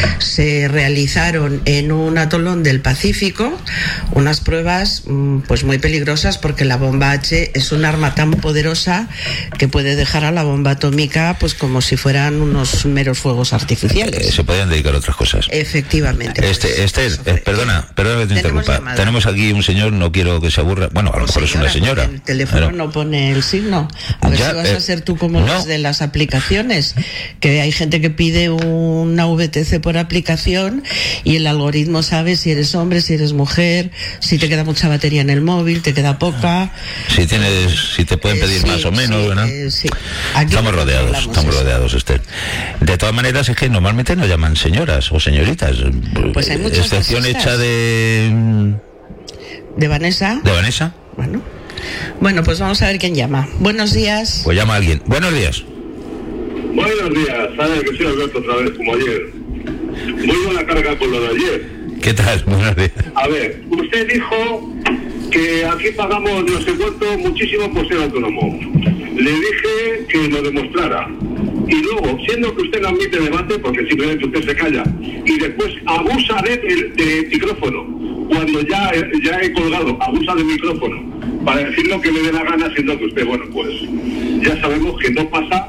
se realizaron en un atolón del Pacífico unas pruebas pues muy peligrosas, porque la bomba H es un arma tan poderosa que puede dejar a la bomba atómica pues como si fueran unos meros fuegos artificiales. Se podían dedicar a otras cosas. Efectivamente. Perdona que te interrumpa. Tenemos aquí un señor, no quiero que se aburra. Bueno, a lo mejor es una señora. El teléfono no pone el signo. A ver si vas a ser tú como los de las aplicaciones, que hay gente que pide una VTC por aplicación y el algoritmo sabe si eres hombre, si eres mujer, si te queda mucha batería en el móvil, te queda poca. Si te pueden pedir más o menos, ¿verdad? Sí. Estamos rodeados, Esther. De todas maneras, es que normalmente nos llaman señoras o señoritas. Pues hay muchas excepción hecha de Vanessa. ¿De Vanessa? Bueno, pues vamos a ver quién llama. Buenos días. Pues llama a alguien. Buenos días. Buenos días, sabes que soy Alberto otra vez, como ayer. Muy buena carga con lo de ayer. ¿Qué tal? Buenos días. A ver, usted dijo que aquí pagamos no sé cuánto, muchísimo por ser autónomo. Le dije que lo demostrara. Y luego, siendo que usted no admite debate, porque simplemente usted se calla, y después abusa de micrófono, cuando ya he colgado, abusa de micrófono, para decir lo que le dé la gana, siendo que usted, bueno, pues ya sabemos que no pasa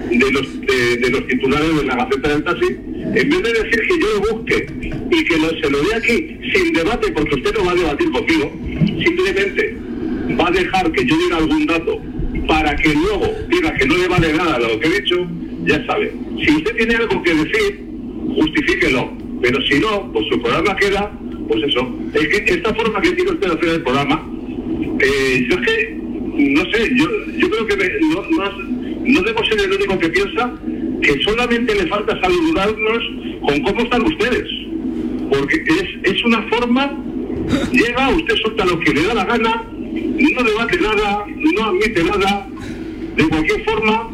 de los titulares de la Gaceta del Taxi. En vez de decir que yo lo busque y que se lo dé aquí sin debate, porque usted no va a debatir conmigo, simplemente va a dejar que yo diga algún dato para que luego diga que no le vale nada lo que he dicho. Ya sabe, si usted tiene algo que decir, justifíquelo, pero si no, pues su programa queda, pues eso. Es que esta forma que tiene usted de hacer el programa, yo es que, no sé, yo creo que no debo ser el único que piensa que solamente le falta saludarnos con cómo están ustedes, porque es una forma, llega, usted suelta lo que le da la gana, no debate nada, no admite nada, de cualquier forma,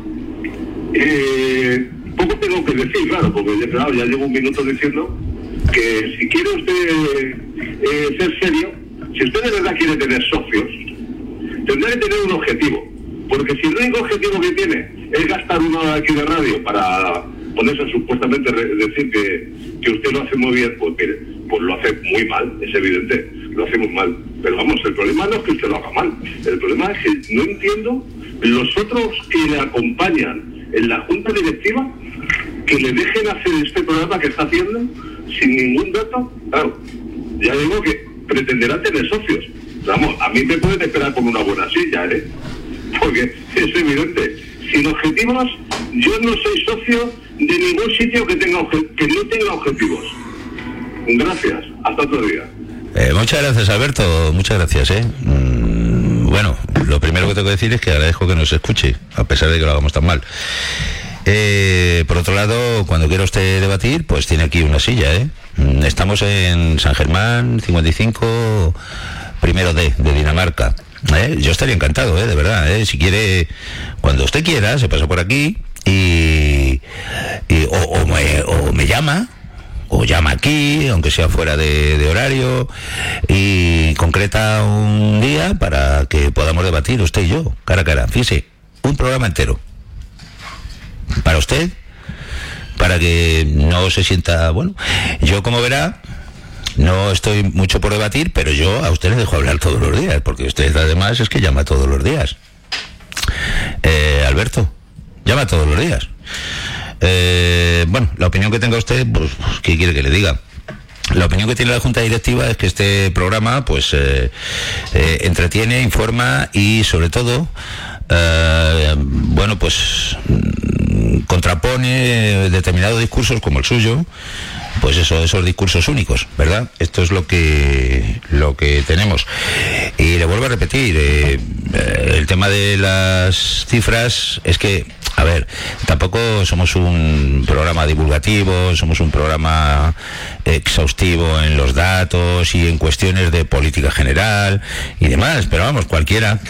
poco tengo que decir, claro, porque ya llevo un minuto diciendo que si quiere usted ser serio, si usted de verdad quiere tener socios, tendrá que tener un objetivo, porque si el único objetivo que tiene es gastar una hora aquí de radio para ponerse supuestamente decir que usted lo hace muy bien, pues mire, pues lo hace muy mal, es evidente, lo hace muy mal. Pero vamos, el problema no es que usted lo haga mal, el problema es que no entiendo los otros que le acompañan en la junta directiva, que le dejen hacer este programa que está haciendo sin ningún dato. Claro, ya digo que pretenderá tener socios. Vamos, a mí me pueden esperar con una buena silla, porque es evidente. Sin objetivos, yo no soy socio de ningún sitio que no tenga objetivos. Gracias, hasta otro día. Muchas gracias, Alberto, muchas gracias. Bueno, lo primero que tengo que decir es que agradezco que nos escuche, a pesar de que lo hagamos tan mal. Por otro lado, cuando quiera usted debatir, pues tiene aquí una silla, Estamos en San Germán, 55, primero D, de Dinamarca. Yo estaría encantado, de verdad, si quiere, cuando usted quiera, se pasa por aquí o me llama, o llama aquí, aunque sea fuera de horario, y concreta un día para que podamos debatir usted y yo, cara a cara. Fíjese, un programa entero para usted, para que no se sienta, bueno, yo, como verá, no estoy mucho por debatir, pero yo a usted le dejo hablar todos los días, porque usted además es que llama todos los días. Alberto, llama todos los días. Bueno, la opinión que tenga usted, pues, ¿qué quiere que le diga? La opinión que tiene la Junta Directiva es que este programa, pues, entretiene, informa y, sobre todo, bueno, pues, contrapone determinados discursos como el suyo, pues esos discursos únicos, ¿verdad? Esto es lo que tenemos. Y le vuelvo a repetir, el tema de las cifras es que, a ver, tampoco somos un programa divulgativo, somos un programa exhaustivo en los datos y en cuestiones de política general y demás, pero vamos, cualquiera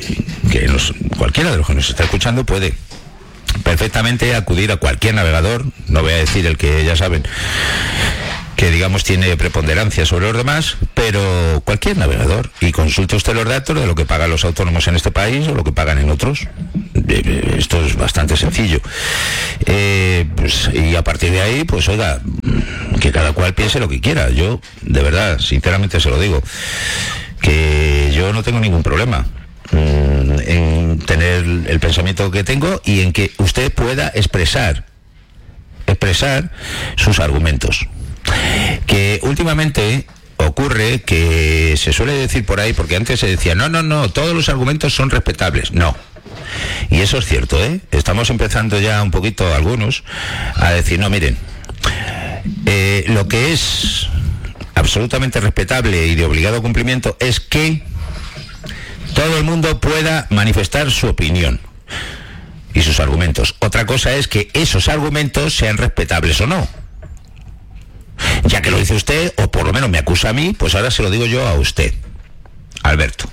de los que nos está escuchando puede perfectamente acudir a cualquier navegador, no voy a decir el que ya saben que digamos tiene preponderancia sobre los demás, pero cualquier navegador, y consulte usted los datos de lo que pagan los autónomos en este país o lo que pagan en otros. esto es bastante sencillo. Y a partir de ahí, pues oiga, que cada cual piense lo que quiera. Yo, de verdad, sinceramente se lo digo, que yo no tengo ningún problema en tener el pensamiento que tengo y en que usted pueda expresar sus argumentos. Que últimamente ocurre que se suele decir por ahí, porque antes se decía, no, todos los argumentos son respetables. No. Y eso es cierto, ¿eh? Estamos empezando ya un poquito, algunos, a decir, no, miren, lo que es absolutamente respetable y de obligado cumplimiento es que todo el mundo pueda manifestar su opinión y sus argumentos. Otra cosa es que esos argumentos sean respetables o no. Ya que lo dice usted, o por lo menos me acusa a mí, pues ahora se lo digo yo a usted, Alberto.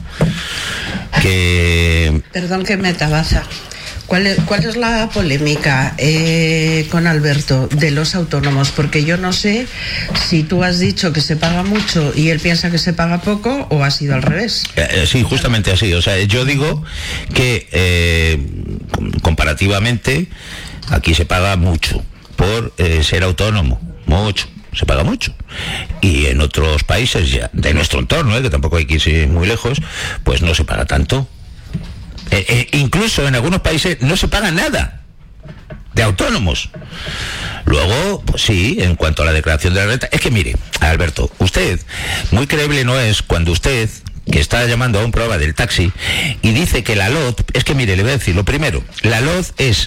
Perdón que me tabaza. ¿Cuál es la polémica con Alberto de los autónomos? Porque yo no sé si tú has dicho que se paga mucho y él piensa que se paga poco, o ha sido al revés. Sí, justamente así. O sea, yo digo que comparativamente aquí se paga mucho por ser autónomo. Mucho. Se paga mucho. Y en otros países ya de nuestro entorno, que tampoco hay que irse muy lejos, pues no se paga tanto. Incluso en algunos países no se paga nada de autónomos. Luego, pues sí, en cuanto a la declaración de la renta, es que mire, Alberto, usted, muy creíble no es cuando usted, que está llamando a un programa del taxi, y dice que la LOT, es que mire, le voy a decir, lo primero, la LOT es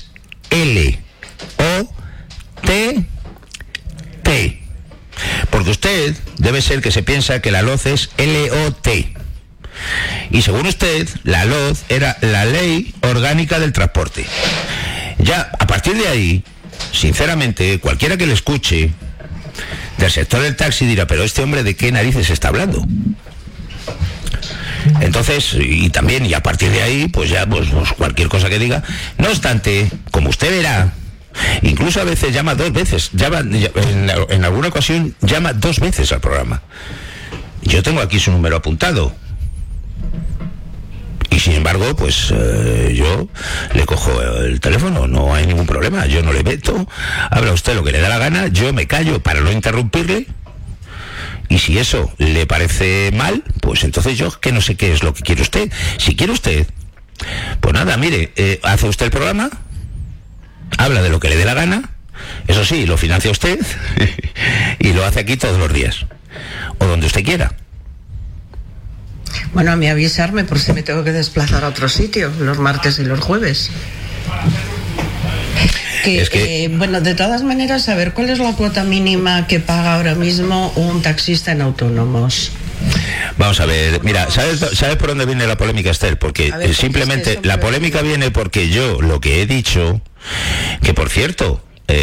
L-O-T-T. Porque usted debe ser que se piensa que la LOT es L-O-T. Y según usted, la LOT era la Ley Orgánica del Transporte. Ya, a partir de ahí, sinceramente, cualquiera que le escuche del sector del taxi dirá, pero este hombre, ¿de qué narices está hablando? Entonces, y a partir de ahí, pues ya, pues cualquier cosa que diga. No obstante, como usted verá, incluso a veces llama 2 veces, en alguna ocasión llama 2 veces al programa. Yo tengo aquí su número apuntado. Y sin embargo, pues yo le cojo el teléfono, no hay ningún problema, yo no le veto, habla usted lo que le da la gana, yo me callo para no interrumpirle, y si eso le parece mal, pues entonces yo que no sé qué es lo que quiere usted. Si quiere usted, pues nada, mire, hace usted el programa, habla de lo que le dé la gana, eso sí, lo financia usted, y lo hace aquí todos los días, o donde usted quiera. Bueno, a mí avisarme por si me tengo que desplazar a otro sitio, los martes y los jueves. Bueno, de todas maneras, a ver, ¿cuál es la cuota mínima que paga ahora mismo un taxista en autónomos? Vamos a ver, mira, ¿sabes por dónde viene la polémica, Esther? Porque simplemente la polémica viene porque yo lo que he dicho, que por cierto,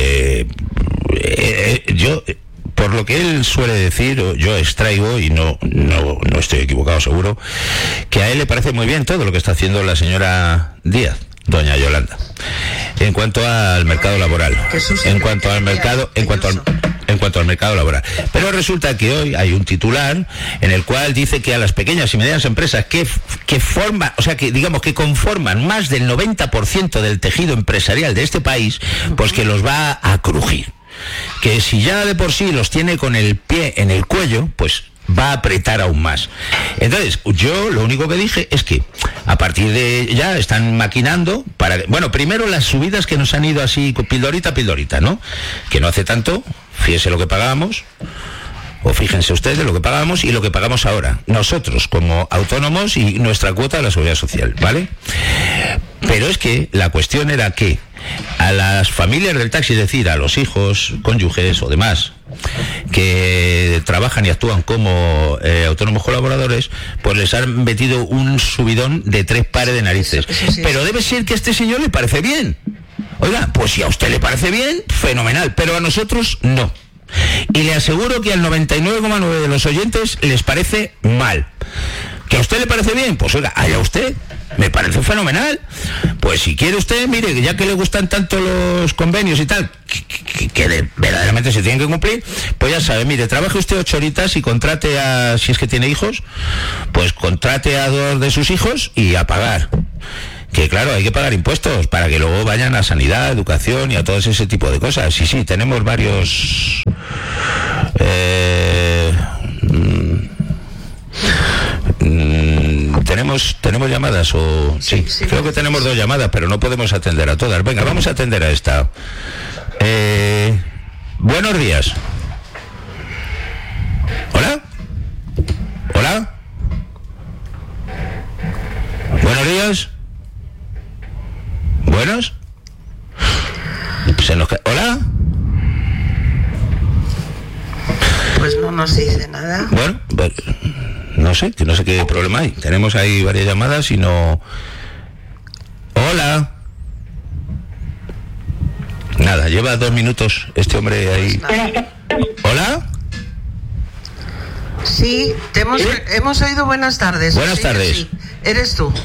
yo... Por lo que él suele decir, yo extraigo, y no estoy equivocado seguro, que a él le parece muy bien todo lo que está haciendo la señora Díaz, doña Yolanda, en cuanto al mercado laboral, en cuanto al mercado laboral. Pero resulta que hoy hay un titular en el cual dice que a las pequeñas y medianas empresas que forman, o sea, que digamos que conforman más del 90% del tejido empresarial de este país, pues que los va a crujir. Que si ya de por sí los tiene con el pie en el cuello, pues va a apretar aún más. Entonces, yo lo único que dije es que a partir de ya están maquinando para... Bueno, primero las subidas que nos han ido así, pildorita, ¿no? Que no hace tanto, fíjese lo que pagábamos, o fíjense ustedes lo que pagábamos y lo que pagamos ahora, nosotros como autónomos y nuestra cuota de la seguridad social, ¿vale? Pero es que la cuestión era que a las familias del taxi, es decir, a los hijos, cónyuges o demás, que trabajan y actúan como autónomos colaboradores, pues les han metido un subidón de 3 pares de narices. Eso sí. Pero debe ser que a este señor le parece bien. Oiga, pues si a usted le parece bien, fenomenal, pero a nosotros no. Y le aseguro que al 99,9% de los oyentes les parece mal. ¿Que a usted le parece bien? Pues oiga, allá usted, me parece fenomenal. Pues si quiere usted, mire, ya que le gustan tanto los convenios y tal, que verdaderamente se tienen que cumplir, pues ya sabe, mire, trabaje usted 8 horitas y contrate si es que tiene hijos, pues contrate a 2 de sus hijos y a pagar. que claro, hay que pagar impuestos para que luego vayan a sanidad, educación y a todo ese tipo de cosas. Sí, tenemos varios... ¿Tenemos llamadas o...? Sí, creo que tenemos 2 llamadas, pero no podemos atender a todas. Venga, vamos a atender a esta. Buenos días. ¿Hola? ¿Hola? ¿Buenos días? ¿Buenos? ¿Hola? Pues no nos dice nada. Bueno, no sé qué problema hay. Tenemos ahí varias llamadas y no... Hola. Nada, lleva 2 minutos este hombre ahí. ¿Hola? Sí, hemos oído buenas tardes. Buenas tardes. Sí. ¿Eres tú?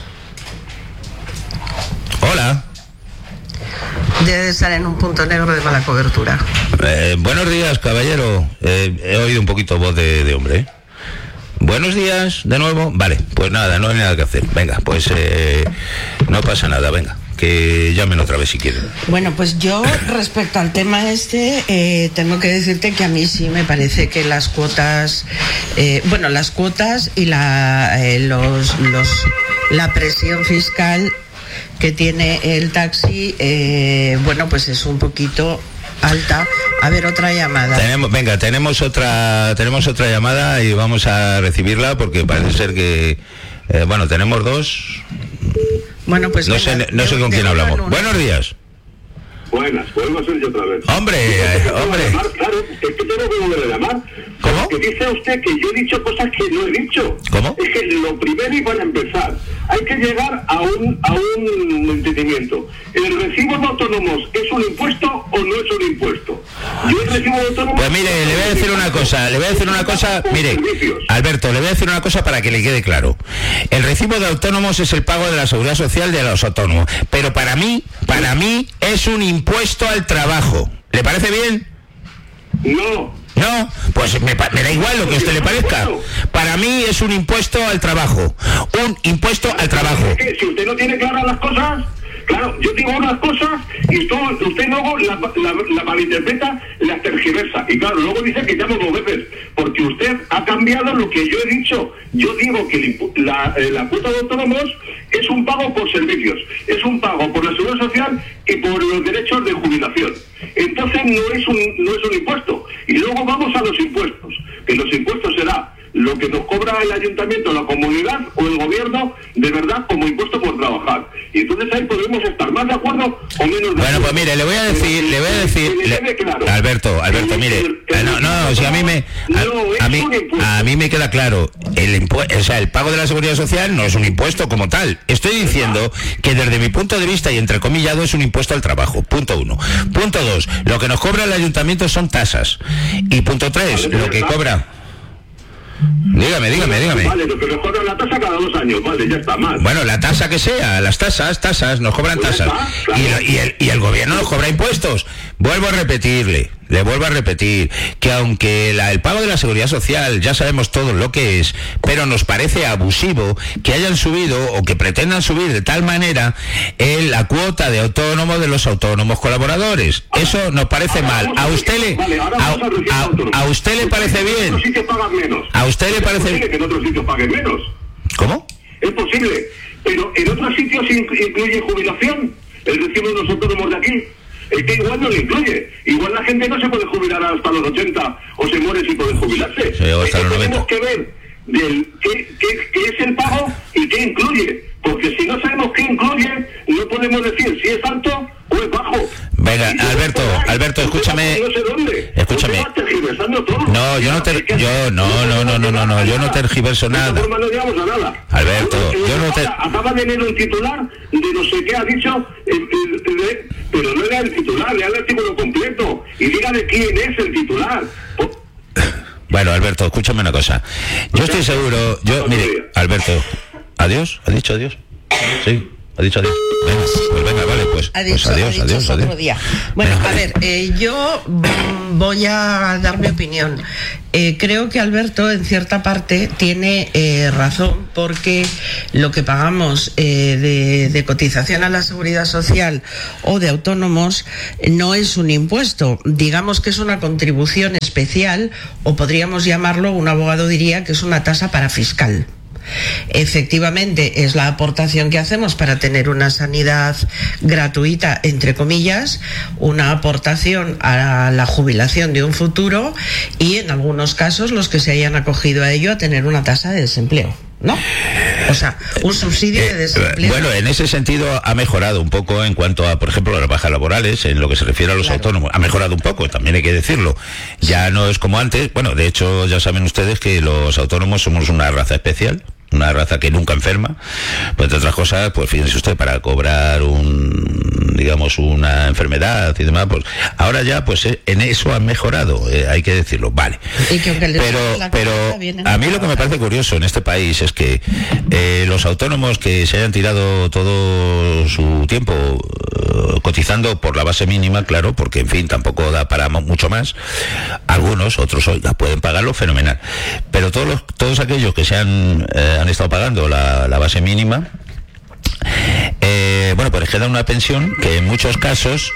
Hola. Debe estar en un punto negro de mala cobertura. Buenos días, caballero. He oído un poquito voz de hombre. Buenos días, de nuevo. Vale, pues nada, no hay nada que hacer. Venga, pues no pasa nada, venga. Que llamen otra vez si quieren. Bueno, pues yo respecto al tema tengo que decirte que a mí sí me parece que las cuotas, las cuotas y la presión fiscal que tiene el taxi, pues es un poquito alta. A ver, otra llamada. Tenemos otra llamada y vamos a recibirla porque parece ser que tenemos 2. Bueno, pues no sé con quién hablamos. Buenos días. Buenas, vuelvo a ser yo otra vez. Hombre. Claro, es que tengo que volver a llamar. ¿Cómo? Que dice usted que yo he dicho cosas que no he dicho. ¿Cómo? Es que lo primero y para empezar, hay que llegar a un entendimiento. ¿El recibo de autónomos es un impuesto o no es un impuesto? Yo el recibo de autónomos... Pues mire, le voy a decir una cosa, mire, Alberto, le voy a decir una cosa para que le quede claro. El recibo de autónomos es el pago de la seguridad social de los autónomos, pero para mí es un impuesto al trabajo. ¿Le parece bien? No, pues me da igual lo que a usted le parezca. Para mí es un impuesto al trabajo. Un impuesto al trabajo. Es que si usted no tiene claras las cosas, claro, yo digo unas cosas y usted luego la malinterpreta, las tergiversa. Y claro, luego dice que llamo 2 veces, porque usted ha cambiado lo que yo he dicho. Yo digo que la cuota de autónomos es un pago por servicios, es un pago por la seguridad social y por los derechos de jubilación. Entonces no es un impuesto. Y luego vamos a los impuestos, que los impuestos será lo que nos cobra el ayuntamiento, la comunidad o el gobierno de verdad como impuesto por trabajar. Y entonces ahí podemos estar más de acuerdo o menos de acuerdo. Bueno, pues mire, le voy a decir, claro. Alberto, mire, si a mí me queda claro, el pago de la seguridad social no es un impuesto como tal. Estoy diciendo que desde mi punto de vista y entrecomillado es un impuesto al trabajo. Punto 1. Punto 2, lo que nos cobra el ayuntamiento son tasas. Y punto 3, lo que cobra... Dígame. Vale, lo que nos cobran la tasa cada 2 años, vale, ya está más. Bueno, la tasa que sea, las tasas, nos cobran tasas. Claro. Y el gobierno nos cobra impuestos. Le vuelvo a repetir que aunque el pago de la seguridad social ya sabemos todo lo que es, pero nos parece abusivo que hayan subido o que pretendan subir de tal manera la cuota de autónomo de los autónomos colaboradores. Eso nos parece mal. ¿A usted le parece bien? ¿A usted le parece bien? Que en otros sitios paguen menos. ¿Cómo? Es posible, pero en otros sitios incluye jubilación, el recibo de los autónomos de aquí. Es que igual no lo incluye. Igual la gente no se puede jubilar hasta los 80 o se muere sin poder jubilarse. Tenemos que ver qué es el pago y qué incluye. Porque si no sabemos qué incluye, no podemos decir si es alto o es bajo. Venga, Alberto, escúchame. No sé dónde. Escúchame. No, yo no tergiverso nada. De esta forma no llegamos a nada. Alberto, acaba de leer un titular de no sé qué ha dicho, pero no era el titular, lea el artículo completo y diga de quién es el titular. Bueno, Alberto, escúchame una cosa. Yo estoy seguro, mire, Alberto, ¿adiós? ¿Ha dicho adiós? Sí. ¿Ha dicho adiós? Venga, vale, pues adiós. Otro día. Bueno, a ver, yo voy a dar mi opinión. Creo que Alberto en cierta parte tiene razón, porque lo que pagamos de cotización a la Seguridad Social o de autónomos no es un impuesto, digamos que es una contribución especial, o podríamos llamarlo, un abogado diría que es una tasa parafiscal. Efectivamente, es la aportación que hacemos para tener una sanidad gratuita, entre comillas, una aportación a la jubilación de un futuro, y en algunos casos los que se hayan acogido a ello a tener una tasa de desempleo, ¿no? O sea, un subsidio de desempleo. Bueno, en ese sentido ha mejorado un poco en cuanto a, por ejemplo, las bajas laborales, en lo que se refiere a los autónomos. Ha mejorado un poco, también hay que decirlo. Ya no es como antes. Bueno, de hecho, ya saben ustedes que los autónomos somos una raza especial, una raza que nunca enferma. Pues entre otras cosas, pues fíjense usted, para cobrar una enfermedad y demás, pues ahora ya pues en eso han mejorado, hay que decirlo, vale. Pero a mí lo que me parece curioso en este país es que los autónomos que se hayan tirado todo su tiempo cotizando por la base mínima, claro, porque en fin tampoco da para mucho más, algunos, otros oiga, pueden pagarlo fenomenal, pero todos aquellos que han estado pagando la base mínima, bueno, pues queda una pensión que en muchos casos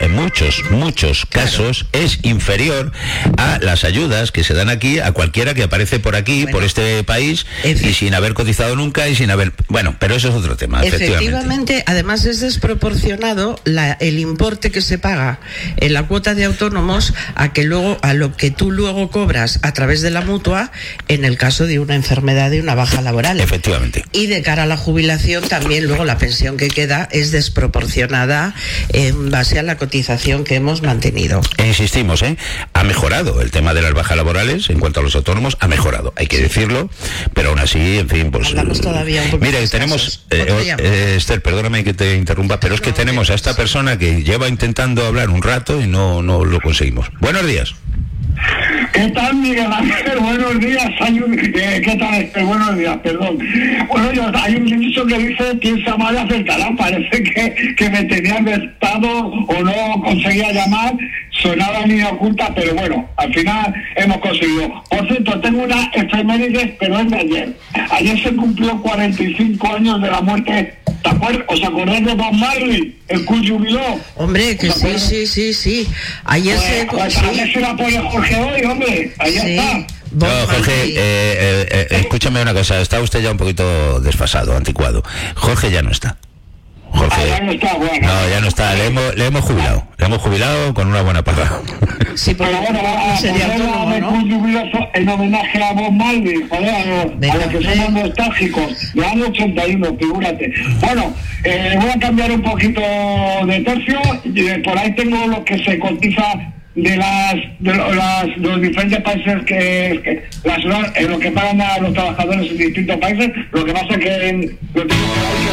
es inferior a las ayudas que se dan aquí a cualquiera que aparece por aquí, por este país, y sin haber cotizado nunca y sin haber... Bueno, pero eso es otro tema, efectivamente. Además es desproporcionado el importe que se paga en la cuota de autónomos a lo que tú luego cobras a través de la mutua en el caso de una enfermedad, de una baja laboral. Efectivamente. Y de cara a la jubilación también luego la pensión que queda es desproporcionada en base a la cotización que hemos mantenido. Insistimos, ha mejorado el tema de las bajas laborales en cuanto a los autónomos, ha mejorado, hay que decirlo, pero aún así, en fin, pues... Andamos todavía un poco. Mira, tenemos... Esther, perdóname que te interrumpa, pero es que tenemos a esta persona que lleva intentando hablar un rato y no lo conseguimos. Buenos días. ¿Qué tal, Miguel Ángel? Buenos días. ¿Qué tal, Esther? Buenos días, perdón. Bueno, hay un dicho que dice: piensa mal y acertará. Parece que me tenían vetado o no conseguía llamar, sonaba ni oculta, pero bueno, al final hemos conseguido. Por cierto, tengo una efeméride, pero es de ayer. Ayer se cumplió 45 años de la muerte. ¿Os acordáis de Bob Marley, el Cool jubiló? Hombre, que sí. Ayer se la pone Jorge hoy, hombre. Ahí está. No, Jorge, escúchame una cosa. Está usted ya un poquito desfasado, anticuado. Jorge ya no está. Jorge, ya no está, bueno. No, ya no está. Le hemos jubilado. Le hemos jubilado con una buena paga. Sí, pero bueno, sería autónomo, ¿no? En homenaje a Bob Marley, a los que somos nostálgicos, de año 81, figúrate. Bueno, voy a cambiar un poquito de tercio. Por ahí tengo lo que se cotiza de los diferentes países lo que pagan a los trabajadores en distintos países. Lo que pasa es que lo tengo por ahí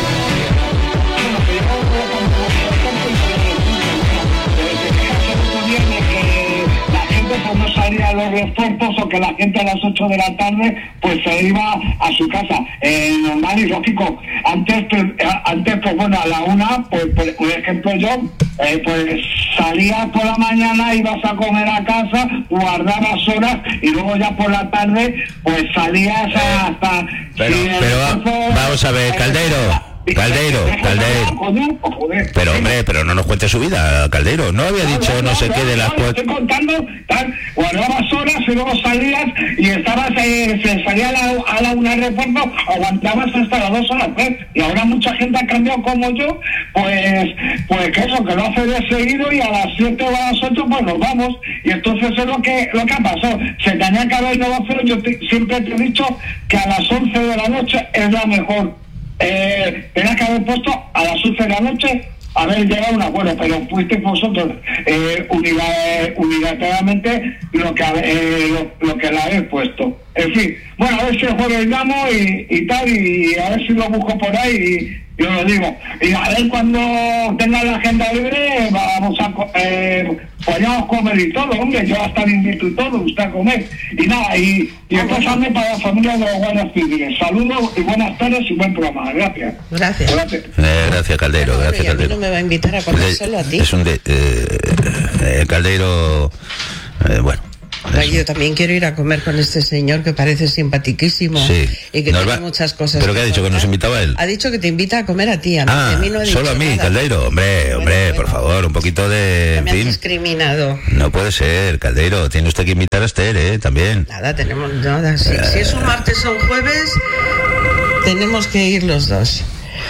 no salía a los refuerzos, o que la gente a las 8 de la tarde pues se iba a su casa, normal y lógico. Antes pues bueno, a la 1, pues por ejemplo yo pues salía por la mañana, ibas a comer a casa, guardabas horas y luego ya por la tarde pues salías hasta... Pero vamos a ver, Caldeiro. Pero hombre, pero no nos cuente su vida, Caldeiro. No había dicho no sé qué de las cuatro. Estoy contando, guardabas horas y luego salías y estabas, salía a la 1 de refuerzo, aguantabas hasta las 2 o las 3. Y ahora mucha gente ha cambiado como yo, pues que eso, que lo hace de seguido y a las 7 o a las 8 pues nos vamos. Y entonces es lo que ha pasado. Se tenía que haber negociado. Yo siempre te he dicho que a las 11 de la noche es la mejor. Tenía que haber puesto a las 11 de la noche, haber llegado a un acuerdo, pero fuisteis vosotros unilateralmente lo que la habéis puesto. En fin, bueno, a ver si el jueves llamo y tal, y a ver si lo busco por ahí y yo lo digo. Y a ver, cuando tenga la agenda libre, vamos a podríamos comer y todo, hombre. Yo hasta le invito y todo, usted a comer. Y nada, y empezarme para la familia de los Guardias Civiles. Saludos y buenas tardes y buen programa. Gracias. Gracias, Caldeiro. Gracias, Caldeiro. No me va a invitar a comer solo a ti. Es Caldeiro, bueno. Yo también quiero ir a comer con este señor que parece simpaticísimo y que tiene muchas cosas. ¿Pero qué ha dicho? ¿Que nos invitaba a él? Ha dicho que te invita a comer a ti, a mí no ha dicho solo a mí, nada. Caldeiro. Hombre, por favor, un poquito de... Me han discriminado. No puede ser, Caldeiro. Tiene usted que invitar a Esther, también. Nada, tenemos nada. Si es un martes o un jueves, tenemos que ir los dos.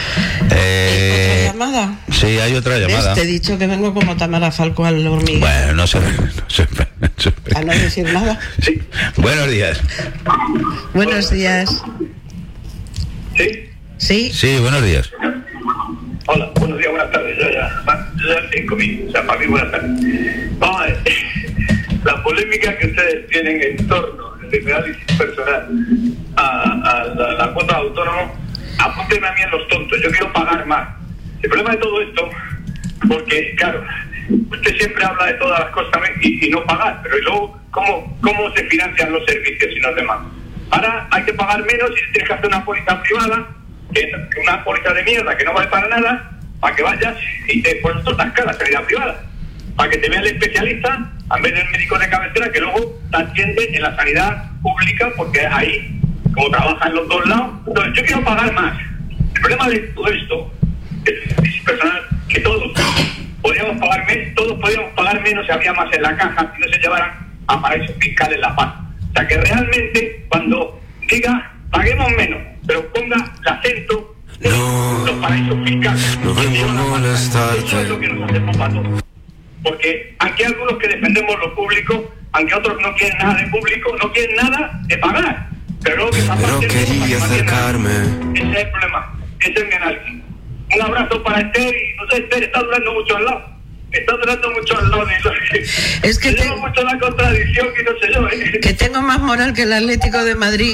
¿Otra llamada? Sí, hay otra llamada. Te he dicho que vengo como Tamara Falco al hormiguero. Bueno, no sé. ¿A no decir nada? Sí. Buenos días. Buenos días. ¿Sí? ¿Sí? Sí, buenos días. Hola, buenos días, buenas tardes. Yo ya 5.000, o sea, para mí buenas tardes. Vamos a ver. La polémica que ustedes tienen en torno de mi análisis personal a la cuota de autónomo, apúntenme a mí en los tontos. Yo quiero pagar más. El problema de todo esto, porque, claro, usted siempre habla de todas las cosas y no pagar, pero ¿y luego cómo se financian los servicios y los demás? Ahora hay que pagar menos y tienes que hacer una póliza privada, que es una póliza de mierda que no vale para nada, para que vayas y te pones todas las caras, sanidad privada, para que te vea el especialista en vez del médico de cabecera que luego te atiende en la sanidad pública, porque ahí, como trabaja en los dos lados. Entonces, yo quiero pagar más. El problema de todo esto es personal, que todos podríamos pagar menos si había más en la caja y no se llevaran a paraísos fiscales la paz. O sea, que realmente cuando diga paguemos menos, pero ponga el acento en los paraísos fiscales. No vengo a molestarte. Eso es lo que nos hace papato. Porque aquí hay algunos que defendemos lo público, aunque otros no quieren nada de público, no quieren nada de pagar. Pero luego que Pero quería acercarme. Ese es el problema, ese es mi análisis. Un abrazo para Esther y no sé, Esther está durando mucho al lado. Está durando mucho al lado de eso. Es que tengo mucho la contradicción que no sé yo. Que tengo más moral que el Atlético de Madrid.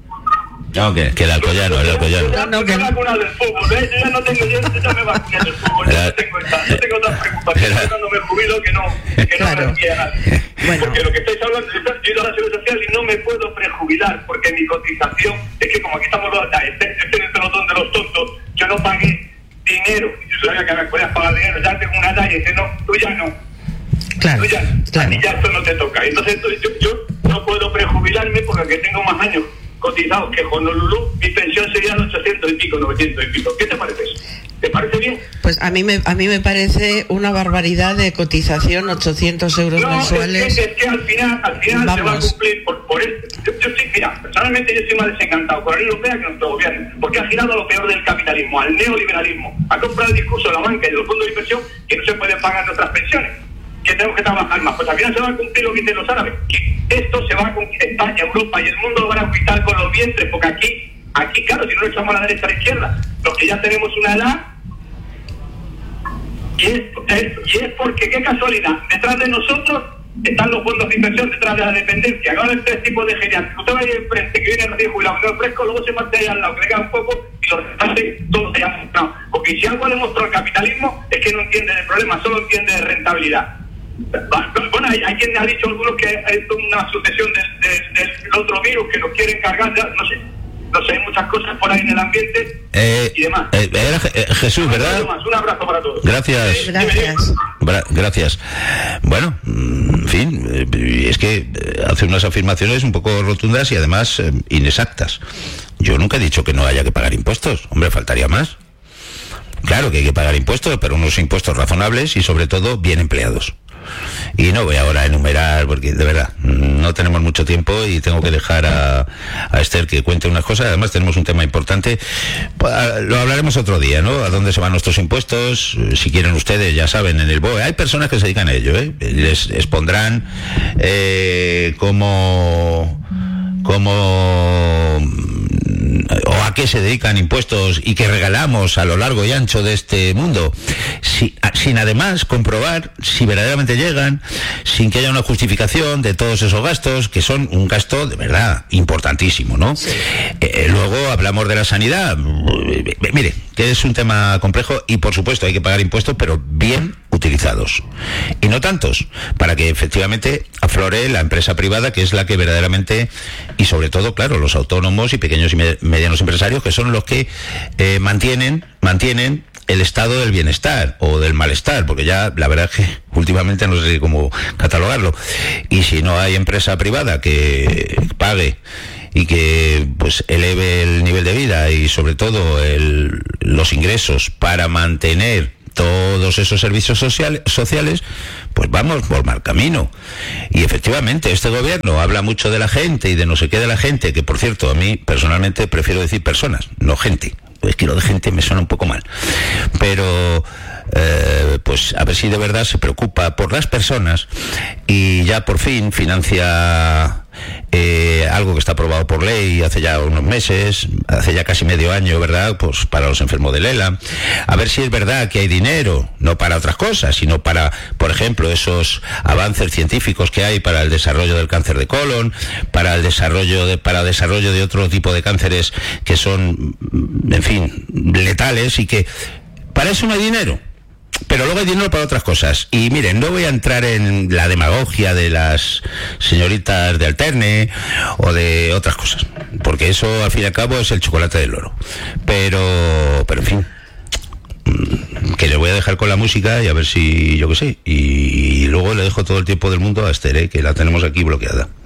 No, que el Alcoyano. No, que vacuna del fútbol, yo ya no tengo, yo ya me vacuné del fútbol, yo no tengo otras preocupaciones cuando me jubilo que no claro. me quiera nadie. Bueno. Porque lo que estáis hablando, yo he ido a la Seguridad Social y no me puedo prejubilar, porque mi cotización, es que como aquí estamos este es el pelotón de los tontos, yo no pagué dinero, yo sabía que me podías pagar dinero, ya tengo una edad y dice, no, tú ya no. Claro, Tú ya, claro. A mí ya esto no te toca. Entonces yo no puedo prejubilarme porque tengo más años cotizados que Honolulu, mi pensión sería de 800 y pico, 900 y pico. ¿Qué te parece eso? ¿Te parece bien? Pues a mí me parece una barbaridad de cotización, 800 euros mensuales. Es que al final Vamos. se va a cumplir por esto. Yo estoy, mira, personalmente yo estoy más desencantado con la Unión Europea que nuestro gobierno, porque ha girado a lo peor del capitalismo, al neoliberalismo. Ha comprado el discurso de la banca y de los fondos de inversión que no se pueden pagar nuestras pensiones, que tenemos que trabajar más. Pues al final se va a cumplir lo que dicen los árabes, que esto se va a cumplir. España, Europa y el mundo lo van a conquistar con los vientres, porque aquí claro, si no le echamos a la derecha a la izquierda, los que ya tenemos una edad, y es porque, qué casualidad, detrás de nosotros están los fondos de inversión, detrás de la dependencia. Ahora hay tres tipos de geriatría. Usted va ahí enfrente, que viene recién jubilado, que no es fresco, luego se parte ahí al lado, que le queda un poco y los restantes todos se llaman. No, porque si algo ha demostrado el capitalismo es que no entiende el problema, solo entiende de rentabilidad. Bueno, hay quien ha dicho algunos que es una sucesión del otro virus que nos quieren cargar, ya, no sé, hay muchas cosas por ahí en el ambiente y demás. Era Jesús, ¿verdad? Un abrazo para todos. Gracias. Gracias. Bueno, en fin, es que hace unas afirmaciones un poco rotundas y además inexactas. Yo nunca he dicho que no haya que pagar impuestos. Hombre, faltaría más. Claro que hay que pagar impuestos, pero unos impuestos razonables y sobre todo bien empleados. Y no voy ahora a enumerar porque de verdad no tenemos mucho tiempo y tengo que dejar a Esther que cuente unas cosas. Además tenemos un tema importante, lo hablaremos otro día, ¿no? A dónde se van nuestros impuestos, si quieren ustedes, ya saben, en el BOE hay personas que se dedican a ello, les expondrán cómo o a qué se dedican impuestos y que regalamos a lo largo y ancho de este mundo, sin además comprobar si verdaderamente llegan, sin que haya una justificación de todos esos gastos, que son un gasto de verdad importantísimo, ¿no? Sí. Luego hablamos de la sanidad. Mire, que es un tema complejo y por supuesto hay que pagar impuestos, pero bien utilizados. utilizados. Y no tantos, para que efectivamente aflore la empresa privada, que es la que verdaderamente, y sobre todo, claro, los autónomos y pequeños y medianos empresarios, que son los que mantienen el estado del bienestar o del malestar, porque ya la verdad es que últimamente no sé cómo catalogarlo. Y si no hay empresa privada que pague y que pues eleve el nivel de vida y sobre todo los ingresos para mantener todos esos servicios sociales, pues vamos por mal camino. Y efectivamente este gobierno habla mucho de la gente y de no sé qué de la gente, que por cierto a mí personalmente prefiero decir personas, no gente. Es que lo de gente me suena un poco mal, pero pues a ver si de verdad se preocupa por las personas y ya por fin financia algo que está aprobado por ley hace ya unos meses, hace ya casi medio año, ¿verdad? Pues para los enfermos del ELA. A ver si es verdad que hay dinero, no para otras cosas, sino para, por ejemplo, esos avances científicos que hay para el desarrollo del cáncer de colon, para desarrollo de otro tipo de cánceres que son, en fin, letales, y que para eso no hay dinero. Pero luego hay dinero para otras cosas. Y miren, no voy a entrar en la demagogia de las señoritas de Alterne o de otras cosas, porque eso al fin y al cabo es el chocolate del loro. Pero en fin, que les voy a dejar con la música y a ver si, yo qué sé, y luego le dejo todo el tiempo del mundo a Esther, que la tenemos aquí bloqueada.